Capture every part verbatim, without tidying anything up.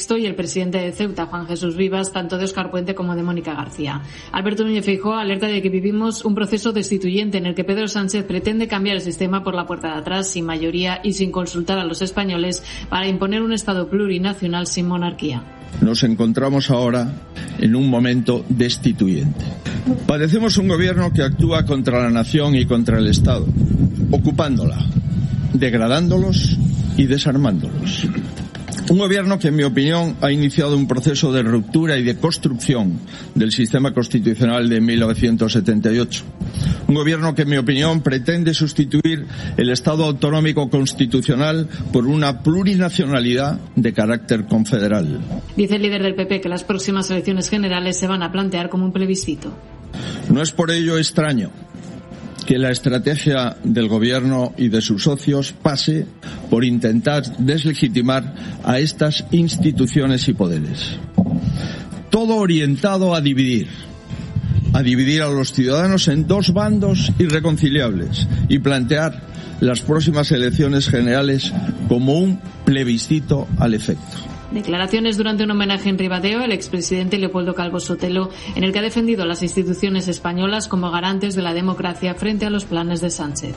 y el presidente de Ceuta, Juan Jesús Vivas, tanto de Óscar Puente como de Mónica García. Alberto Núñez Feijóo alerta de que vivimos un proceso destituyente en el que Pedro Sánchez pretende cambiar el sistema por la puerta de atrás, sin mayoría y sin consultar a los españoles, para imponer un Estado plurinacional sin monarquía. Nos encontramos ahora en un momento destituyente. Padecemos un gobierno que actúa contra la nación y contra el Estado, ocupándola, degradándolos y desarmándolos. Un gobierno que, en mi opinión, ha iniciado un proceso de ruptura y de construcción del sistema constitucional de mil novecientos setenta y ocho. Un gobierno que, en mi opinión, pretende sustituir el Estado autonómico constitucional por una plurinacionalidad de carácter confederal. Dice el líder del P P que las próximas elecciones generales se van a plantear como un plebiscito. No es por ello extraño que la estrategia del Gobierno y de sus socios pase por intentar deslegitimar a estas instituciones y poderes. Todo orientado a dividir, a dividir a los ciudadanos en dos bandos irreconciliables y plantear las próximas elecciones generales como un plebiscito al efecto. Declaraciones durante un homenaje en Ribadeo al expresidente Leopoldo Calvo Sotelo, en el que ha defendido a las instituciones españolas como garantes de la democracia frente a los planes de Sánchez.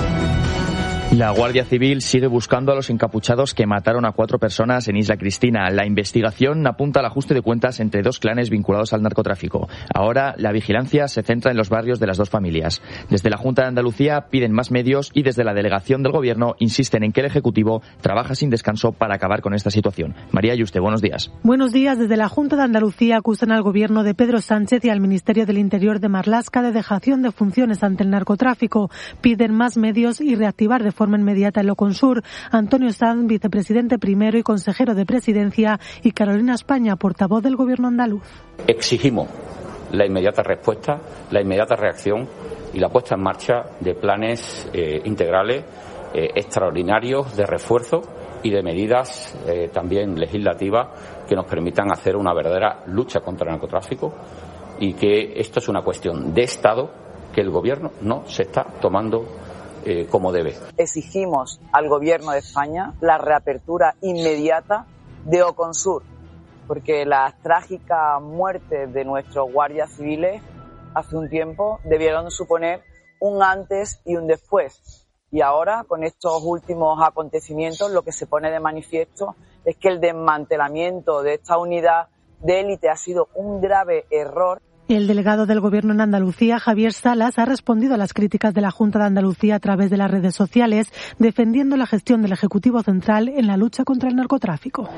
La Guardia Civil sigue buscando a los encapuchados que mataron a cuatro personas en Isla Cristina. La investigación apunta al ajuste de cuentas entre dos clanes vinculados al narcotráfico. Ahora la vigilancia se centra en los barrios de las dos familias. Desde la Junta de Andalucía piden más medios y desde la delegación del Gobierno insisten en que el Ejecutivo trabaja sin descanso para acabar con esta situación. María Yuste, buenos días. Buenos días. Desde la Junta de Andalucía acusan al Gobierno de Pedro Sánchez y al Ministerio del Interior de Marlaska de dejación de funciones ante el narcotráfico. Piden más medios y reactivar de forma inmediata el Oconsur. Antonio Sanz, vicepresidente primero y consejero de Presidencia, y Carolina España, portavoz del Gobierno andaluz. Exigimos la inmediata respuesta, la inmediata reacción y la puesta en marcha de planes eh, integrales eh, extraordinarios de refuerzo y de medidas eh, también legislativas que nos permitan hacer una verdadera lucha contra el narcotráfico, y que esto es una cuestión de Estado que el Gobierno no se está tomando Eh, como debe. Exigimos al Gobierno de España la reapertura inmediata de Oconsur, porque las trágicas muertes de nuestros guardias civiles hace un tiempo debieron suponer un antes y un después. Y ahora, con estos últimos acontecimientos, lo que se pone de manifiesto es que el desmantelamiento de esta unidad de élite ha sido un grave error. El delegado del Gobierno en Andalucía, Javier Salas, ha respondido a las críticas de la Junta de Andalucía a través de las redes sociales, defendiendo la gestión del Ejecutivo Central en la lucha contra el narcotráfico.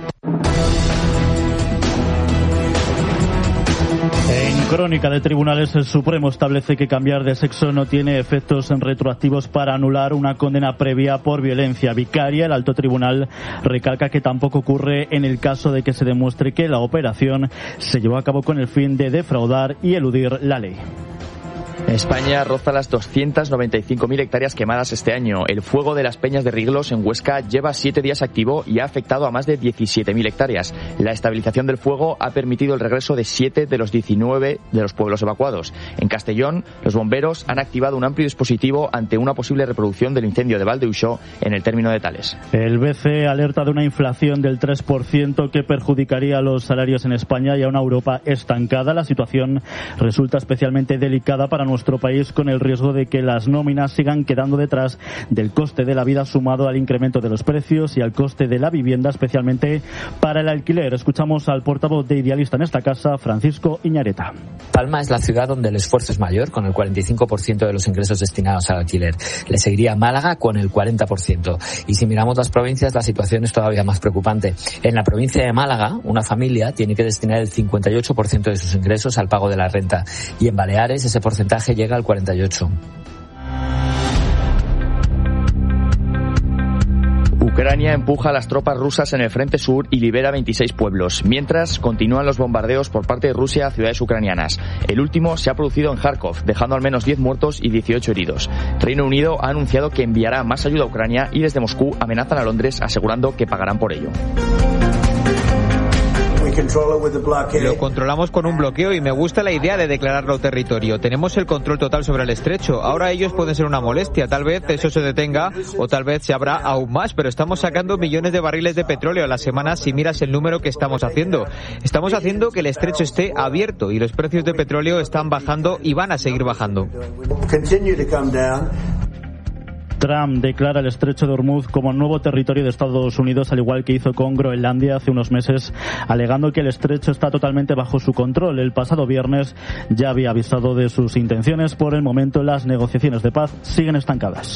En Crónica de Tribunales, el Supremo establece que cambiar de sexo no tiene efectos retroactivos para anular una condena previa por violencia vicaria. El alto tribunal recalca que tampoco ocurre en el caso de que se demuestre que la operación se llevó a cabo con el fin de defraudar y eludir la ley. España roza las doscientas noventa y cinco mil hectáreas quemadas este año. El fuego de las Peñas de Riglos en Huesca lleva siete días activo y ha afectado a más de diecisiete mil hectáreas. La estabilización del fuego ha permitido el regreso de siete de los diecinueve de los pueblos evacuados. En Castellón, los bomberos han activado un amplio dispositivo ante una posible reproducción del incendio de Valdehuixó en el término de Tales. El B C E alerta de una inflación del tres por ciento que perjudicaría los salarios en España y a una Europa estancada. La situación resulta especialmente delicada para nuestro país, con el riesgo de que las nóminas sigan quedando detrás del coste de la vida sumado al incremento de los precios y al coste de la vivienda, especialmente para el alquiler. Escuchamos al portavoz de Idealista en esta casa, Francisco Iñareta. Palma es la ciudad donde el esfuerzo es mayor, con el cuarenta y cinco por ciento de los ingresos destinados al alquiler. Le seguiría Málaga con el cuarenta por ciento. Y si miramos las provincias, la situación es todavía más preocupante. En la provincia de Málaga, una familia tiene que destinar el cincuenta y ocho por ciento de sus ingresos al pago de la renta. Y en Baleares ese porcentaje llega al cuarenta y ocho por ciento. Ucrania empuja a las tropas rusas en el frente sur y libera veintiséis pueblos, mientras continúan los bombardeos por parte de Rusia a ciudades ucranianas. El último se ha producido en Kharkov, dejando al menos diez muertos y dieciocho heridos. Reino Unido ha anunciado que enviará más ayuda a Ucrania y desde Moscú amenazan a Londres asegurando que pagarán por ello. Lo controlamos con un bloqueo y me gusta la idea de declararlo territorio. Tenemos el control total sobre el estrecho. Ahora ellos pueden ser una molestia. Tal vez eso se detenga o tal vez se abra aún más, pero estamos sacando millones de barriles de petróleo a la semana si miras el número que estamos haciendo. Estamos haciendo que el estrecho esté abierto y los precios de petróleo están bajando y van a seguir bajando. Trump declara el estrecho de Hormuz como nuevo territorio de Estados Unidos, al igual que hizo con Groenlandia hace unos meses, alegando que el estrecho está totalmente bajo su control. El pasado viernes ya había avisado de sus intenciones. Por el momento, las negociaciones de paz siguen estancadas.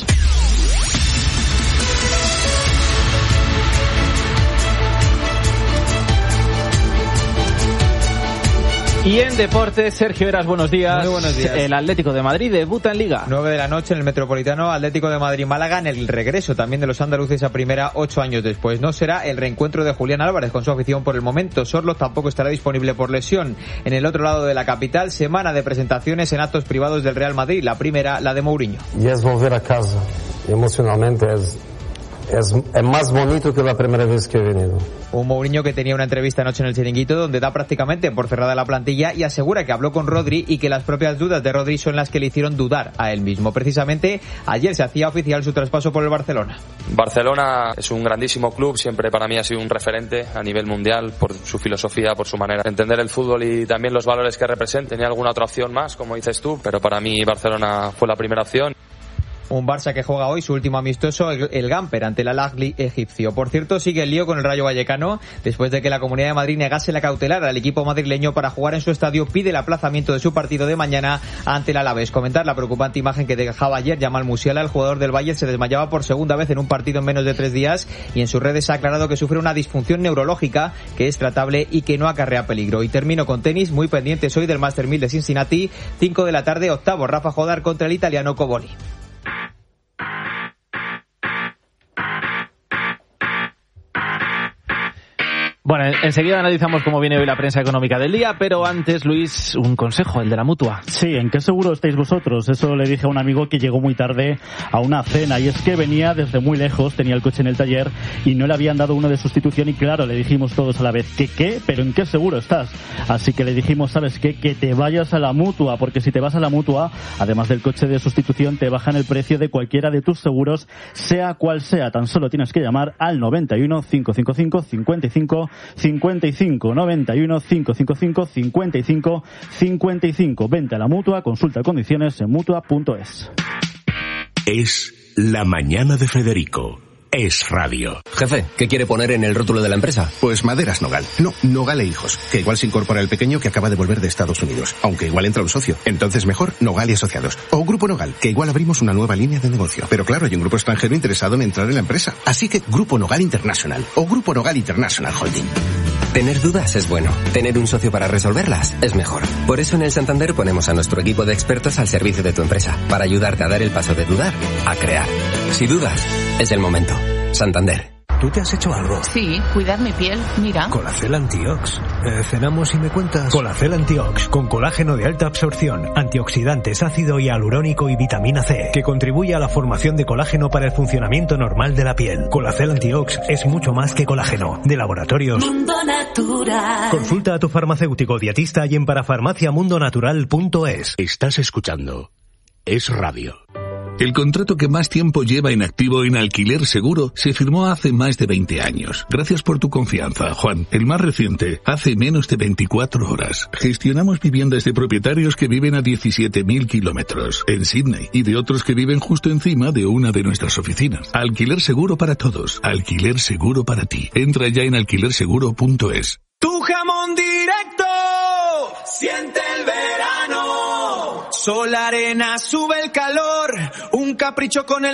Y en deportes, Sergio Heras, buenos días. Muy buenos días. El Atlético de Madrid debuta en Liga. nueve de la noche en el Metropolitano, Atlético de Madrid-Málaga, en el regreso también de los andaluces a primera ocho años después. No será el reencuentro de Julián Álvarez con su afición por el momento. Sorloz tampoco estará disponible por lesión. En el otro lado de la capital, semana de presentaciones en actos privados del Real Madrid. La primera, la de Mourinho. Y es volver a casa. Emocionalmente es... Es, es más bonito que la primera vez que he venido. Un Mourinho que tenía una entrevista anoche en el Chiringuito donde da prácticamente por cerrada la plantilla y asegura que habló con Rodri y que las propias dudas de Rodri son las que le hicieron dudar a él mismo. Precisamente ayer se hacía oficial su traspaso por el Barcelona. Barcelona es un grandísimo club, siempre para mí ha sido un referente a nivel mundial por su filosofía, por su manera de entender el fútbol y también los valores que representa. Tenía alguna otra opción más, como dices tú, pero para mí Barcelona fue la primera opción. Un Barça que juega hoy su último amistoso, el, el Gamper, ante el Al-Ahly egipcio. Por cierto, sigue el lío con el Rayo Vallecano. Después de que la Comunidad de Madrid negase la cautelar al equipo madrileño para jugar en su estadio, pide el aplazamiento de su partido de mañana ante el Alavés. Comentar la preocupante imagen que dejaba ayer Jamal Musiala, el jugador del Bayern, se desmayaba por segunda vez en un partido en menos de tres días y en sus redes ha aclarado que sufre una disfunción neurológica que es tratable y que no acarrea peligro. Y termino con tenis, muy pendientes hoy del Master mil de Cincinnati, cinco de la tarde, octavo, Rafa Jodar contra el italiano Coboli. Bueno, enseguida analizamos cómo viene hoy la prensa económica del día, pero antes, Luis, un consejo, el de la Mutua. Sí, ¿en qué seguro estáis vosotros? Eso le dije a un amigo que llegó muy tarde a una cena, y es que venía desde muy lejos, tenía el coche en el taller y no le habían dado uno de sustitución y claro, le dijimos todos a la vez, ¿qué qué? ¿Pero en qué seguro estás? Así que le dijimos, ¿sabes qué? Que te vayas a la Mutua, porque si te vas a la Mutua, además del coche de sustitución, te bajan el precio de cualquiera de tus seguros, sea cual sea. Tan solo tienes que llamar al noventa y uno, cinco cinco cinco, cincuenta y cinco cincuenta y cinco, noventa y uno, cinco cinco cinco, cincuenta y cinco cincuenta y cinco. Vente a la Mutua, consulta condiciones en mutua punto es. Es la mañana de Federico. Es radio. Jefe, ¿qué quiere poner en el rótulo de la empresa? Pues Maderas Nogal. No, Nogal e Hijos. Que igual se incorpora el pequeño que acaba de volver de Estados Unidos. Aunque igual entra un socio. Entonces mejor Nogal y Asociados. O Grupo Nogal, que igual abrimos una nueva línea de negocio. Pero claro, hay un grupo extranjero interesado en entrar en la empresa. Así que Grupo Nogal International. O Grupo Nogal International Holding. Tener dudas es bueno. Tener un socio para resolverlas es mejor. Por eso en el Santander ponemos a nuestro equipo de expertos al servicio de tu empresa. Para ayudarte a dar el paso de dudar a crear. Si dudas, es el momento. Santander. ¿Tú te has hecho algo? Sí, cuidar mi piel, mira. Colacel Antiox. Eh, cenamos y me cuentas. Colacel Antiox, con colágeno de alta absorción, antioxidantes, ácido hialurónico y vitamina C, que contribuye a la formación de colágeno para el funcionamiento normal de la piel. Colacel Antiox es mucho más que colágeno. De Laboratorios Mundo Natural. Consulta a tu farmacéutico dietista y en parafarmacia mundo natural punto es. Estás escuchando Es Radio. El contrato que más tiempo lleva en activo en Alquiler Seguro se firmó hace más de veinte años. Gracias por tu confianza, Juan. El más reciente, hace menos de veinticuatro horas. Gestionamos viviendas de propietarios que viven a diecisiete mil kilómetros en Sydney y de otros que viven justo encima de una de nuestras oficinas. Alquiler Seguro para todos. Alquiler Seguro para ti. Entra ya en alquiler seguro punto es. Tu jamón directo, siente el verano. Sol, arena, sube el calor, un capricho con el